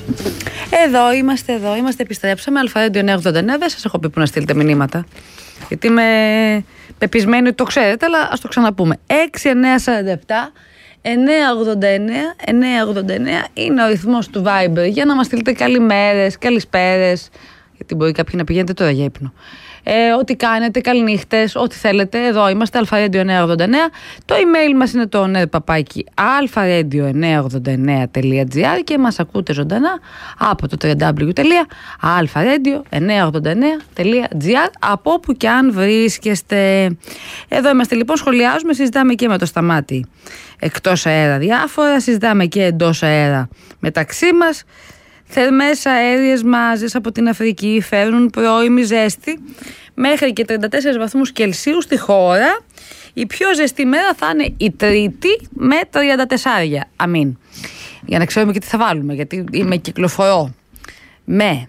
Εδώ είμαστε, επιστρέψαμε. Αλφα-Radio 989. Δεν σας έχω πει που να στείλετε μηνύματα. Γιατί είμαι πεπισμένη ότι το ξέρετε, αλλά ας το ξαναπούμε. 6947 989 είναι ο ρυθμός του Viber για να μας στείλετε καλημέρες, καλησπέρες. Γιατί μπορεί κάποιοι να πηγαίνετε τώρα για ύπνο. Ό,τι κάνετε, καληνύχτες, ό,τι θέλετε. Εδώ είμαστε, αλφα-radio 989. Το email μας είναι το alpha-radio989.gr και μας ακούτε ζωντανά από το www.alpha-radio989.gr από όπου και αν βρίσκεστε. Εδώ είμαστε λοιπόν, σχολιάζουμε, συζητάμε και με το Σταμάτη εκτός αέρα διάφορα, συζητάμε και εντός αέρα μεταξύ μας. Θερμές αέριες μάζες από την Αφρική φέρνουν πρώιμη ζέστη μέχρι και 34 βαθμούς Κελσίου στη χώρα. Η πιο ζεστή μέρα θα είναι η Τρίτη με 34. Αμήν. Για να ξέρουμε και τι θα βάλουμε, γιατί κυκλοφορώ με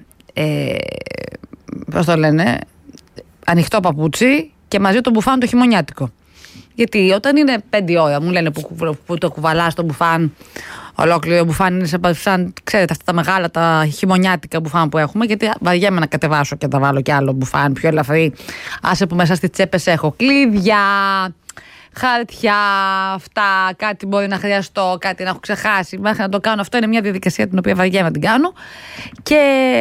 πώς το λένε, ανοιχτό παπούτσι και μαζί το μπουφάν το χειμωνιάτικο. Γιατί όταν είναι 5 ώρα μου λένε που το κουβαλάς το μπουφάν, ολόκληρο μπουφάν είναι σαν, ξέρετε, αυτά τα μεγάλα τα χειμωνιάτικα μπουφάν που έχουμε, γιατί βαριέμαι να κατεβάσω και να βάλω κι άλλο μπουφάν πιο ελαφρύ. Άσε που μέσα στις τσέπες έχω κλειδιά, χαρτιά, αυτά, κάτι μπορεί να χρειαστώ, κάτι να έχω ξεχάσει. Μέχρι να το κάνω αυτό είναι μια διαδικασία την οποία βαριέμαι να την κάνω. Και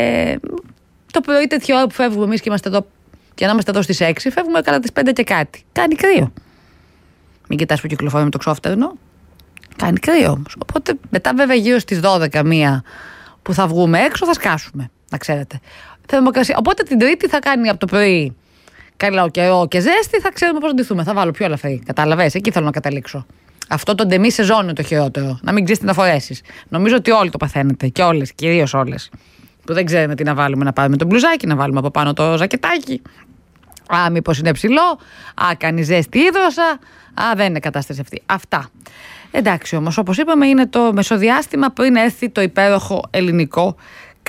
το πρωί τέτοια ώρα που φεύγουμε εμείς και είμαστε εδώ, και να είμαστε εδώ στις 6, φεύγουμε κατά τις 5 και κάτι. Κάνει κρύο. Μην κοιτάς που κυκλοφορεί με το ξόφτερνο. Κάνει κρύο όμως. Οπότε μετά βέβαια γύρω στις 12-1 που θα βγούμε έξω θα σκάσουμε. Να ξέρετε. Θερμοκρασία. Οπότε την Τρίτη θα κάνει από το πρωί καλό καιρό και ζέστη, θα ξέρουμε πώς να ντυθούμε. Θα βάλω πιο ελαφρύ. Κατάλαβες. Εκεί θέλω να καταλήξω. Αυτό το ντεμί σεζόν είναι το χειρότερο. Να μην ξέρεις τι να φορέσεις. Νομίζω ότι όλοι το παθαίνετε. Και όλες, κυρίως όλες. Που δεν ξέρουμε τι να βάλουμε. Να πάρουμε το μπλουζάκι, να βάλουμε από πάνω το ζακετάκι. Α, μήπως είναι ψηλό. Α, κάνει ζέστη ίδρωσα. Α, δεν είναι κατάσταση αυτή. Αυτά. Εντάξει όμως, όπως είπαμε, είναι το μεσοδιάστημα πριν έρθει το υπέροχο ελληνικό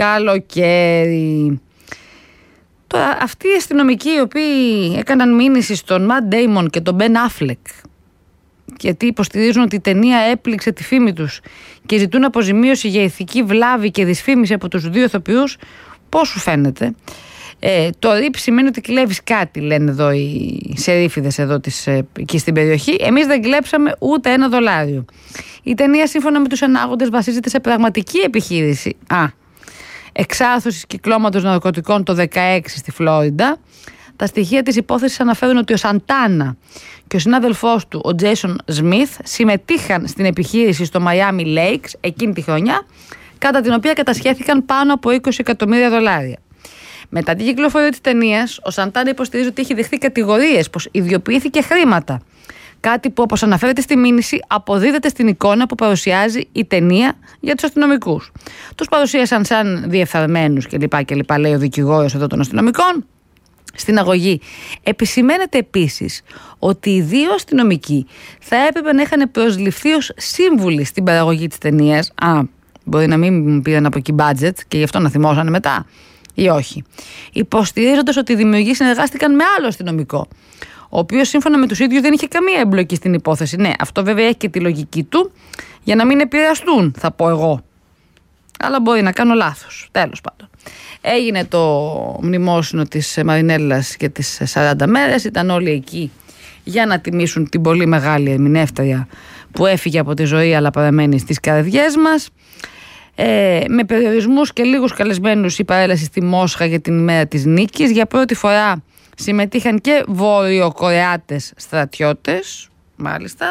καλοκαίρι. Τώρα, αυτοί οι αστυνομικοί οι οποίοι έκαναν μήνυση στον Ματ Ντέιμον και τον Μπεν Αφλεκ, γιατί υποστηρίζουν ότι η ταινία έπληξε τη φήμη τους και ζητούν αποζημίωση για ηθική βλάβη και δυσφήμιση από τους δύο ηθοποιούς, πώς σου φαίνεται? Το ρίπ σημαίνει ότι κλέβεις κάτι, λένε εδώ οι σερίφιδες εδώ εκεί στην περιοχή. Εμείς δεν κλέψαμε ούτε $1. Η ταινία, σύμφωνα με τους ενάγοντες, βασίζεται σε πραγματική επιχείρηση εξάρθρωσης κυκλώματος ναρκωτικών το 2016 στη Φλόριντα. Τα στοιχεία της υπόθεσης αναφέρουν ότι ο Σαντάνα και ο συνάδελφός του, ο Τζέισον Σμιθ, συμμετείχαν στην επιχείρηση στο Miami Lakes εκείνη τη χρονιά, κατά την οποία κατασχέθηκαν πάνω από $20 εκατομμύρια. Μετά την κυκλοφορία της ταινίας, ο Σαντάνα υποστηρίζει ότι έχει δεχθεί κατηγορίες πως ιδιοποιήθηκε χρήματα. Κάτι που, όπως αναφέρεται στη μήνυση, αποδίδεται στην εικόνα που παρουσιάζει η ταινία για τους αστυνομικούς. Τους παρουσίασαν σαν διεφθαρμένους κλπ. Λέει ο δικηγόρος εδώ των αστυνομικών. Στην αγωγή επισημαίνεται επίσης ότι οι δύο αστυνομικοί θα έπρεπε να είχαν προσληφθεί ως σύμβουλοι στην παραγωγή της ταινίας. Μπορεί να μην πήραν από εκεί budget και γι' αυτό να θυμώσανε μετά. Ή όχι. Υποστηρίζοντας ότι οι δημιουργοί συνεργάστηκαν με άλλο αστυνομικό, ο οποίος σύμφωνα με τους ίδιους δεν είχε καμία εμπλοκή στην υπόθεση. Ναι, αυτό βέβαια έχει και τη λογική του για να μην επηρεαστούν, θα πω εγώ. Αλλά μπορεί να κάνω λάθος. Τέλος πάντων. Έγινε το μνημόσυνο της Μαρινέλλας και τις 40 μέρες. Ήταν όλοι εκεί για να τιμήσουν την πολύ μεγάλη ερμηνεύτρια που έφυγε από τη ζωή αλλά παραμένει στις καρδιές μας. Με περιορισμούς και λίγους καλεσμένους η παρέλαση στη Μόσχα για την ημέρα της νίκης. Για πρώτη φορά συμμετείχαν και Βόρειο-Κορεάτες στρατιώτες, μάλιστα.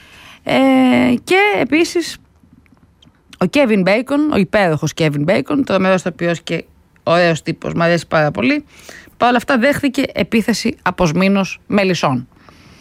Και επίσης ο Κέβιν Μπέικον, ο υπέροχος Κέβιν Μπέικον, τρομερός ηθοποιός και ωραίος τύπος, μου αρέσει πάρα πολύ. Παρ' όλα αυτά δέχθηκε επίθεση από σμήνος μελισσών.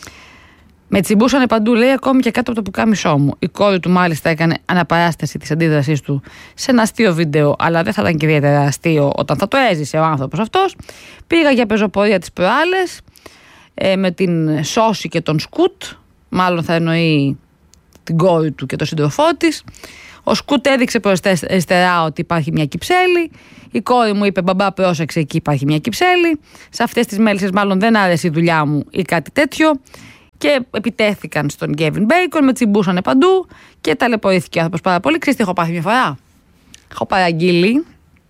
Με τσιμπούσανε παντού, λέει, ακόμη και κάτω από το πουκάμισό μου. Η κόρη του μάλιστα έκανε αναπαράσταση της αντίδρασής του σε ένα αστείο βίντεο, αλλά δεν θα ήταν και ιδιαίτερα αστείο όταν θα το έζησε ο άνθρωπος αυτός. Πήγα για πεζοπορία τις προάλλες με την Σώση και τον Σκουτ, μάλλον θα εννοεί την κόρη του και τον σύντροφό της. Ο Σκουτ έδειξε προς τα αριστερά ότι υπάρχει μια κυψέλη. Η κόρη μου είπε: μπαμπά, πρόσεξε, εκεί υπάρχει μια κυψέλη. Σε αυτές τις μέλισσες, μάλλον δεν άρεσε η δουλειά μου ή κάτι τέτοιο. Και επιτέθηκαν στον Κέβιν Μπέικον, με τσιμπούσανε παντού και ταλαιπωρήθηκε ο άνθρωπος πάρα πολύ. Ξέρεις τι έχω πάθει μια φορά? Έχω παραγγείλει.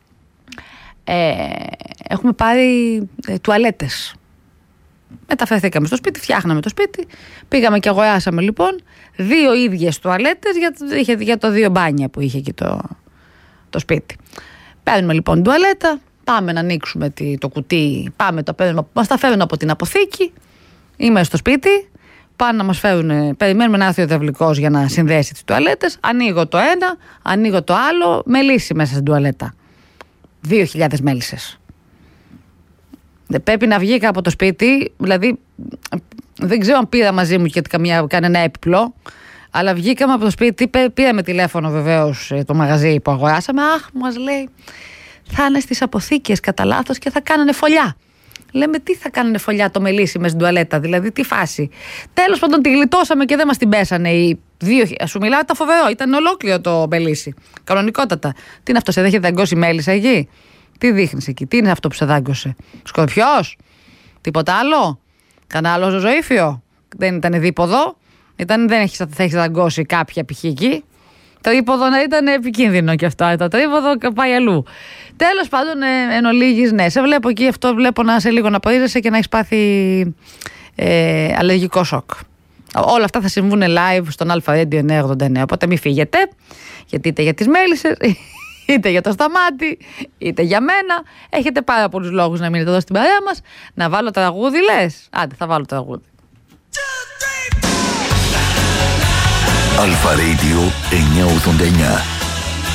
Έχουμε πάρει τουαλέτες. Μεταφερθήκαμε στο σπίτι, φτιάχναμε το σπίτι. Πήγαμε και αγοράσαμε λοιπόν 2 ίδιες τουαλέτες για το 2 μπάνια που είχε εκεί το σπίτι. Παίρνουμε λοιπόν τουαλέτα, πάμε να ανοίξουμε το κουτί, μας τα φέρουν από την αποθήκη. Είμαι στο σπίτι, πάνε να μας φέρουν, περιμένουμε να έρθει ο υδραυλικός για να συνδέσει τις τουαλέτες. Ανοίγω το ένα, ανοίγω το άλλο, μελίσι μέσα στην τουαλέτα. 2.000 μέλισσες. Δεν πρέπει να βγήκα από το σπίτι, δηλαδή δεν ξέρω αν πήρα μαζί μου και κανένα έπιπλο, αλλά βγήκαμε από το σπίτι, πήραμε τηλέφωνο βεβαίως το μαγαζί που αγοράσαμε. Αχ, μας λέει, θα είναι στις αποθήκες κατά λάθος και θα κάνανε φωλιά. Λέμε, τι θα κάνανε φωλιά το μελίσι μες στην τουαλέτα, δηλαδή τι φάση. Τέλος πάντων, τη γλιτώσαμε και δεν μας την πέσανε οι 2. Σου μιλάω τα φοβερό, ήταν ολόκληρο το μελίσι. Κανονικότατα. Τι είναι αυτό, σε έχει δαγκώσει μέλισσα εκεί? Τι δείχνεις εκεί, τι είναι αυτό που σε δάγκωσε? Σκορπιός? Τίποτα άλλο? Κανένα άλλο ζωζοήφιο? Δεν ήταν δίποδο? Δεν θα έχει δαγκώσει κάποια π.χ. εκεί? Τρίποδο να ήταν επικίνδυνο και αυτό. Το τρίποδο πάει αλλού. Τέλος πάντων, εν ολίγης, ναι, σε βλέπω εκεί, αυτό βλέπω να σε λίγο να πορίζεσαι και να έχεις πάθει αλλεργικό σοκ. Όλα αυτά θα συμβούν live στον Αλφα Radio 989. Οπότε μην φύγετε, γιατί είτε για τις μέλισσες, είτε για το Σταμάτη, είτε για μένα. Έχετε πάρα πολλούς λόγους να μείνετε εδώ στην παρέα μας. Να βάλω τραγούδι, λες? Άντε, θα βάλω τραγούδι. Αλφα Radio 989.